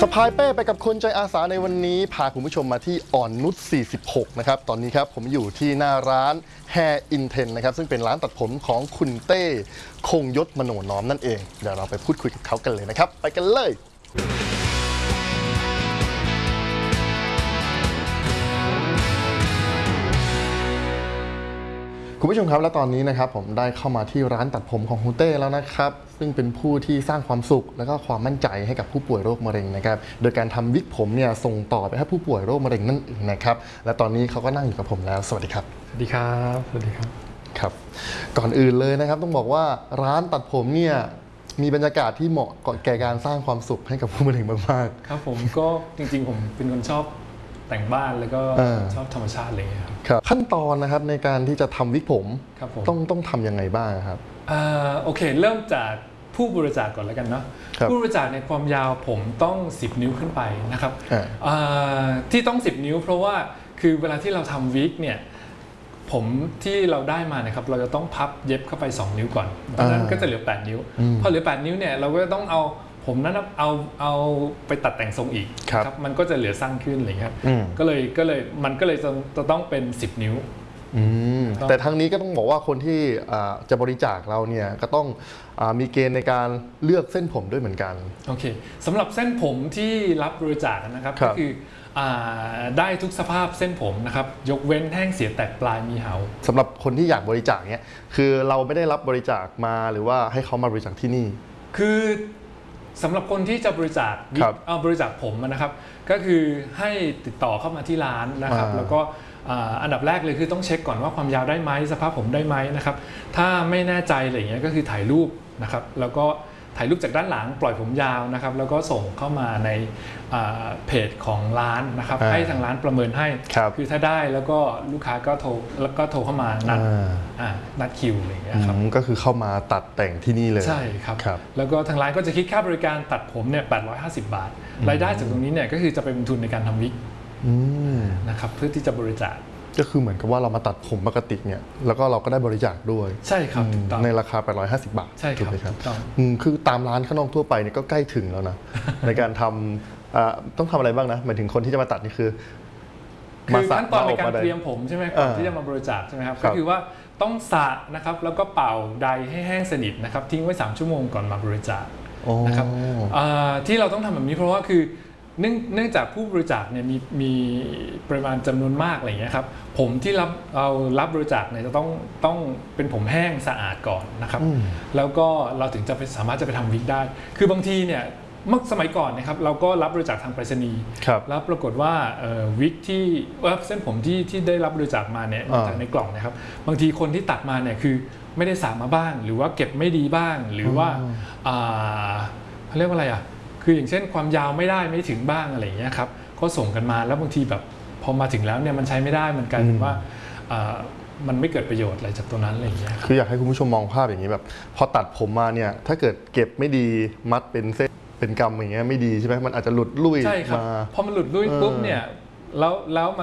สะพายเป้ไปกับคนใจอาสาในวันนี้พาคุณผู้ชมมาที่อ่อนนุช 46 นะครับตอนนี้ครับผมอยู่ที่หน้าร้าน Hair Intent นะครับซึ่งเป็นร้านตัดผมของคุณเต้คงยศมโนน้อมนั่นเองเดี๋ยวเราไปพูดคุยกับเขากันเลยนะครับไปกันเลยคุณผู้ชมครับและตอนนี้นะครับผมได้เข้ามาที่ร้านตัดผมของคุณเต้แล้วนะครับซึ่งเป็นผู้ที่สร้างความสุขและก็ความมั่นใจให้กับผู้ป่วยโรคมะเร็งนะครับโดยการทำวิกผมเนี่ยส่งต่อไปให้ผู้ป่วยโรคมะเร็งนั่นเองนะครับและตอนนี้เขาก็นั่งอยู่กับผมแล้วสวัสดีครับสวัสดีครับสวัสดีครับครับก่อนอื่นเลยนะครับต้องบอกว่าร้านตัดผมเนี่ยมีบรรยากาศที่เหมาะแก่การสร้างความสุขให้กับผู้มะเร็งมากๆครับผมก็จริงๆผมเป็นคนชอบแต่งบ้านแล้วก็ชอบธรรมชาติอะไรอย่างเงี้ยครับขั้นตอนนะครับในการที่จะทำวิกผมต้องทำยังไงบ้างครับโอเคเริ่มจากผู้บริจาคก่อนแล้วกันเนาะผู้บริจาคในความยาวผมต้อง10 นิ้วขึ้นไปนะครับที่ต้อง10 นิ้วเพราะว่าคือเวลาที่เราทำวิกเนี่ยผมที่เราได้มานะครับเราจะต้องพับเย็บเข้าไป2 นิ้วก่อนเพราะฉะนั้นก็จะเหลือ8 นิ้วพอเหลือ8 นิ้วเนี่ยเราก็ต้องเอาผมนั้นเอาไปตัดแต่งทรงอีกครับมันก็จะเหลือสั้นขึ้นอะไรเงี้ยก็เลยมันก็เลยจะต้องเป็น10 นิ้วแต่ทั้งนี้ก็ต้องบอกว่าคนที่จะบริจาคเราเนี่ยก็ต้องมีเกณฑ์ในการเลือกเส้นผมด้วยเหมือนกันโอเคสำหรับเส้นผมที่รับบริจาคนะครับก็คือได้ทุกสภาพเส้นผมนะครับยกเว้นแห้งเสียแตกปลายมีเหาสำหรับคนที่อยากบริจาคเนี่ยคือเราไม่ได้รับบริจาคมาหรือว่าให้เขามาบริจาคที่นี่คือสำหรับคนที่จะบริจาคผมนะครับก็คือให้ติดต่อเข้ามาที่ร้านนะครับแล้วก็อันดับแรกเลยคือต้องเช็คก่อนว่าความยาวได้ไหมสภาพผมได้ไหมนะครับถ้าไม่แน่ใจอะไรอย่างเงี้ยก็คือถ่ายรูปนะครับแล้วก็ถ่ายรูปจากด้านหลังปล่อยผมยาวนะครับแล้วก็ส่งเข้ามาในเพจของร้านนะครับให้ทางร้านประเมินให้คือถ้าได้แล้วก็ลูกค้าก็โทรเข้ามานัดคิวอะไรอย่างเงี้ยครับก็คือเข้ามาตัดแต่งที่นี่เลยใช่ครับแล้วก็ทางร้านก็จะคิดค่าบริการตัดผมเนี่ย850 บาทรายได้จากตรงนี้เนี่ยก็คือจะเป็นทุนในการทำวิกนะครับเพื่อที่จะบริจาคก็คือเหมือนกับว่าเรามาตัดผมปกติเนี่ยแล้วก็เราก็ได้บริจาคด้วยใช่ครับในราคา850 บาทใช่ครับคือตามร้านข้างนอกทั่วไปเนี่ยก็ใกล้ถึงแล้วนะในการทำต้องทำอะไรบ้างนะหมายถึงคนที่จะมาตัดนี่คือขั้นตอนในการเตรียมผมใช่ไหมก่อนที่จะมาบริจาคใช่ไหมครับก็คือว่าต้องสระนะครับแล้วก็เป่าไดให้แห้งสนิทนะครับทิ้งไว้3 ชั่วโมงก่อนมาบริจาคนะครับที่เราต้องทำแบบนี้เพราะว่าคือเนื่องจากผู้บริจาคเนี่ยมีปริมาณจำนวนมากอะไรอย่างเงี้ยครับผมที่เรารับบริจาคเนี่ยจะต้องเป็นผมแห้งสะอาดก่อนนะครับแล้วก็เราถึงจะสามารถจะไปทำวิกได้คือบางทีเนี่ยเมื่อสมัยก่อนนะครับเราก็รับบริจาคทางไปรษณีย์แล้วปรากฏว่าวิกที่เส้นผมที่ได้รับบริจาคมาเนี่ยจากในกล่องนะครับบางทีคนที่ตัดมาเนี่ยคือไม่ได้สระมาบ้างหรือว่าเก็บไม่ดีบ้างหรือว่าเรียกว่าอะไรอ่ะคืออย่างเช่นความยาวไม่ถึงบ้างอะไรอย่างเงี้ยครับก็ส่งกันมาแล้วบางทีแบบพอมาถึงแล้วเนี่ยมันใช้ไม่ได้มันกลายเป็นว่ามันไม่เกิดประโยชน์อะไรจากตัวนั้นอะไรอย่างเงี้ยคืออยากให้คุณผู้ชมมองภาพอย่างนี้แบบพอตัดผมมาเนี่ยถ้าเกิดเก็บไม่ดีมัดเป็นเส้นเป็นกำอย่างเงี้ยไม่ดีใช่ไหมมันอาจจะหลุดลุ่ยมาพอมันหลุดลุ่ยปุ๊บเนี่ยแล้ว